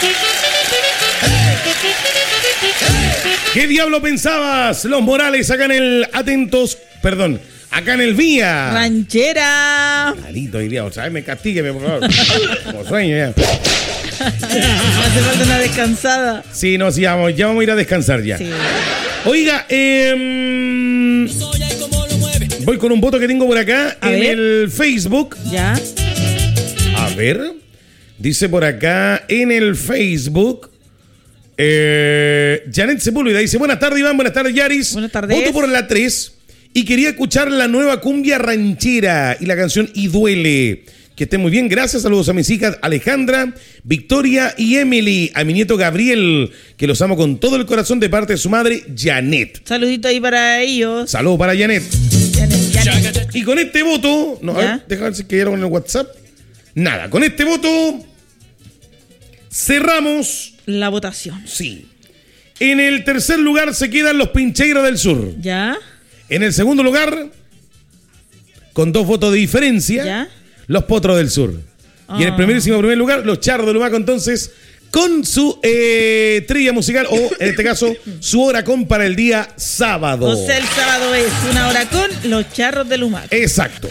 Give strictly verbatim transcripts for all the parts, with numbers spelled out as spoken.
¿Qué diablo pensabas? Los Morales acá en el Atentos, perdón, acá en el Vía Ranchera. Malito hoy día, o sea, me castígueme, por favor. Como sueño ya. Hace falta una descansada. Sí, no, sí, vamos, ya vamos a ir a descansar ya. Sí. Oiga, eh, voy con un voto que tengo por acá a en ver. El Facebook. Ya. A ver, dice por acá en el Facebook. Eh, Janet Sepúlveda dice: buenas tardes, Iván, buenas tardes, Yaris. Buenas tardes. Voto por la tres y quería escuchar la nueva cumbia ranchera y la canción Y Duele. Que estén muy bien, gracias. Saludos a mis hijas Alejandra, Victoria y Emily. A mi nieto Gabriel, que los amo con todo el corazón de parte de su madre, Janet. Saludito ahí para ellos. Saludos para Janet. Janet, Janet. Y con este voto, no, a ver, déjame ver si quedaron en el WhatsApp. Nada, con este voto cerramos la votación. Sí. En el tercer lugar se quedan los Pincheiros del Sur. Ya. En el segundo lugar, con dos votos de diferencia, ya, los Potros del Sur. Oh. Y en el primerísimo primer lugar, los Charros de Lumaco, entonces, con su eh, trilla musical, o en este caso, su hora con para el día sábado. O sea, el sábado es una hora con los Charros de Lumaco. Exacto.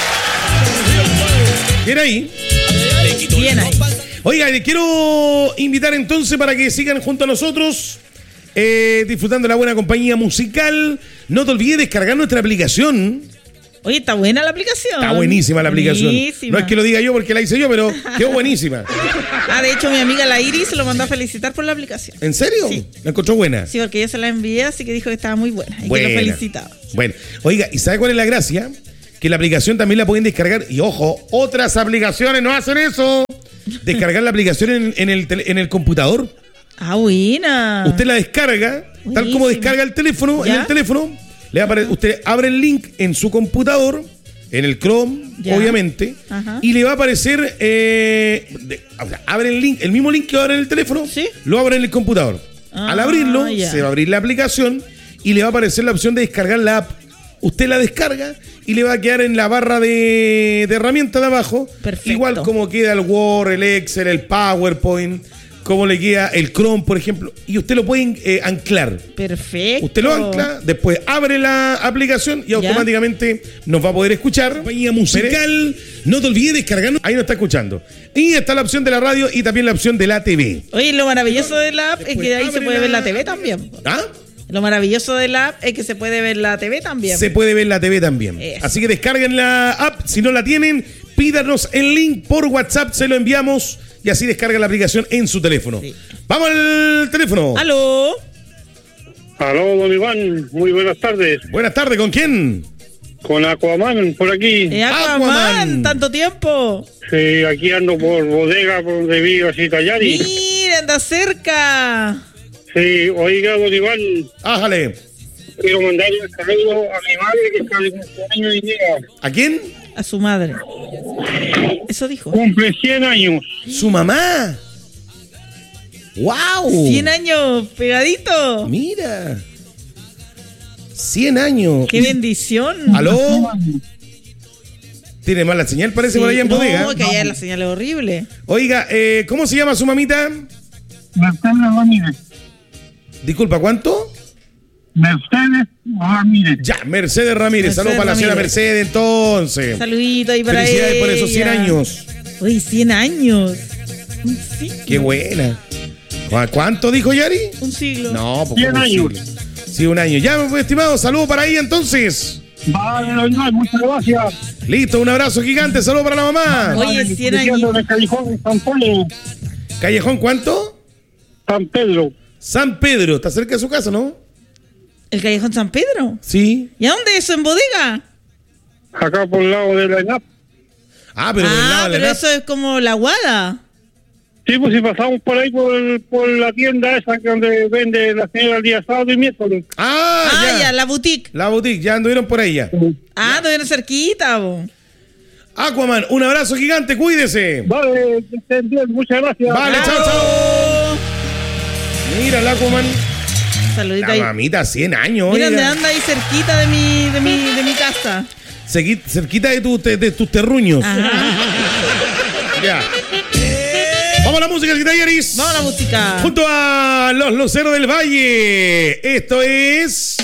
Bien ahí. Bien ahí. Oiga, les quiero invitar entonces para que sigan junto a nosotros eh, disfrutando de la buena compañía musical. No te olvides descargar nuestra aplicación. Oye, está buena la aplicación. Está buenísima la aplicación. Buenísima. No es que lo diga yo porque la hice yo, pero quedó buenísima. Ah, de hecho, mi amiga la Iris lo mandó a felicitar por la aplicación. ¿En serio? Sí. ¿La encontró buena? Sí, porque yo se la envié, así que dijo que estaba muy buena y buena. que lo felicitaba. Bueno, oiga, ¿y sabe cuál es la gracia? Que la aplicación también la pueden descargar. Y ojo, otras aplicaciones no hacen eso. Descargar la aplicación en, en, el, en el computador. Ah, buena. Usted la descarga, buenísima, tal como descarga el teléfono, ¿ya? En el teléfono, le va a aparecer, usted abre el link en su computador, en el Chrome, ¿ya? Obviamente, ajá, y le va a aparecer, eh, de, o sea, abre el link, el mismo link que abre en el teléfono, ¿sí? Lo abre en el computador. Ah, al abrirlo, ya, se va a abrir la aplicación y le va a aparecer la opción de descargar la app. Usted la descarga y le va a quedar en la barra de, de herramientas de abajo. Perfecto. Igual como queda el Word, el Excel, el PowerPoint, como le queda el Chrome, por ejemplo. Y usted lo puede eh, anclar. Perfecto. Usted lo ancla, después abre la aplicación y automáticamente ¿ya? Nos va a poder escuchar. Compañía musical, no te olvides descargarnos. Ahí nos está escuchando. Y está la opción de la radio y también la opción de la T V. Oye, lo maravilloso de la app después es que ahí se puede la... ver la T V también. ¿Ah? Lo maravilloso de la app es que se puede ver la T V también. Se puede ver la T V también. Eso. Así que descarguen la app. Si no la tienen, pídanos el link por WhatsApp. Se lo enviamos y así descarga la aplicación en su teléfono. Sí. Vamos al teléfono. Aló. Aló, don Iván. Muy buenas tardes. Buenas tardes. ¿Con quién? Con Aquaman, por aquí. Eh, Aquaman, Aquaman, tanto tiempo. Sí, aquí ando por bodega, por donde vi así Tallari. Mira, anda cerca. Sí, oiga, don Iván. Ájale. Quiero mandarle un saludo a mi madre que está de cumpleaños hoy día. ¿A quién? A su madre. Eso dijo. Cumple cien años. ¿Su mamá? ¡Wow! cien años, pegadito. Mira. cien años. ¡Qué bendición! ¿Aló? Tiene mala señal, parece, sí, por allá en no, bodega. No, que allá la señal es horrible. Oiga, eh, ¿cómo se llama su mamita? Mercedes Ramírez. Disculpa, ¿cuánto? Mercedes Ramírez. Ya, Mercedes Ramírez. Saludos para la señora Mercedes, entonces. Saludito ahí para ella. Felicidades por esos cien años. Uy, cien años. Sí. Qué buena. ¿Cuánto dijo Yari? Un siglo. No, porque cien años. Sí, un año. Ya, pues, estimado, saludos para ella entonces. Vale, no, muchas gracias. Listo, un abrazo gigante. Saludos para la mamá. Oye, cien años. Callejón San Pedro. ¿Callejón cuánto? San Pedro. San Pedro. Está cerca de su casa, ¿no? ¿El Callejón San Pedro? Sí. ¿Y a dónde es eso? ¿En bodega? Acá por el lado de la E N A P. Ah, pero ah, por el lado de la pero E N A P. Eso es como la Guada. Sí, pues si pasamos por ahí por, el, por la tienda esa que donde vende la señora el día sábado y miércoles. Ah, ah ya. ya, la boutique. La boutique, ya anduvieron por ahí ya. Ah, anduvieron cerquita, bo. Aquaman, un abrazo gigante, cuídese. Vale, que estén bien, muchas gracias. Vale, chao, chao. Mira el Aquaman. Saludita la ahí. mamita, cien años. Mira dónde anda ahí cerquita de mi, de mi, de mi casa. Cerquita de, tu, de, de tus terruños. Ajá. Ya. Vamos a la música, Iris. Vamos a la música. Junto a los Luceros del Valle. Esto es...